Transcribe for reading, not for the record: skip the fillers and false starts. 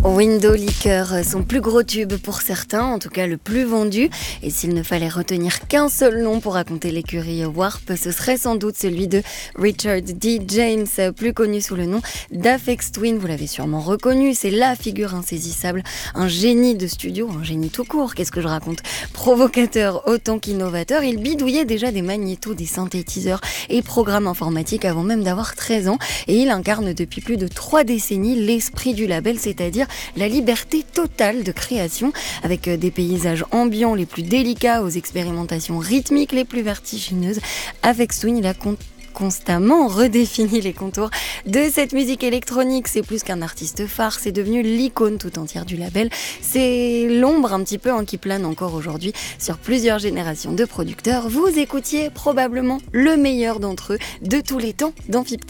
Window Liquor, son plus gros tube pour certains, en tout cas le plus vendu. Et s'il ne fallait retenir qu'un seul nom pour raconter l'écurie Warp, ce serait sans doute celui de Richard D. James, plus connu sous le nom d'Aphex Twin. Vous l'avez sûrement reconnu, c'est la figure insaisissable, un génie de studio, un génie tout court, qu'est-ce que je raconte ? Provocateur autant qu'innovateur, il bidouillait déjà des magnétos, des synthétiseurs et programmes informatiques avant même d'avoir 13 ans. Et il incarne depuis plus de 3 décennies l'esprit du label, c'est-à-dire la liberté totale de création, avec des paysages ambiants les plus délicats aux expérimentations rythmiques les plus vertigineuses. Aphex Twin, il a constamment redéfini les contours de cette musique électronique. C'est plus qu'un artiste phare, c'est devenu l'icône tout entière du label. C'est l'ombre un petit peu qui plane encore aujourd'hui sur plusieurs générations de producteurs. Vous écoutiez probablement le meilleur d'entre eux de tous les temps dans FIP